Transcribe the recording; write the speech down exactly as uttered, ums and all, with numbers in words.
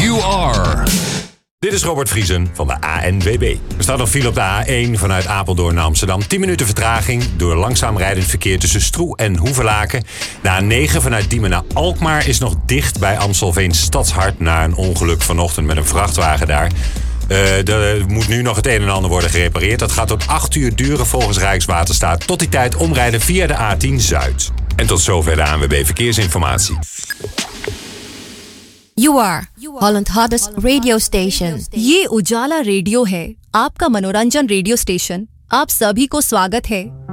You Are. Dit is Robert Vriesen van de A N W B. Er staat nog file op de A één vanuit Apeldoorn naar Amsterdam. tien minuten vertraging door langzaam rijdend verkeer tussen Stroe en Hoevelaken. De A negen vanuit Diemen naar Alkmaar is nog dicht bij Amstelveen Stadshart na een ongeluk vanochtend met een vrachtwagen daar. Uh, er moet nu nog het een en ander worden gerepareerd. Dat gaat tot acht uur duren volgens Rijkswaterstaat. Tot die tijd omrijden via de A tien Zuid. En tot zover de A N W B Verkeersinformatie. You Are, Holland hottest radio station. ये उजाला रेडियो है, आपका मनोरंजन radio station. आप सभी को स्वागत है।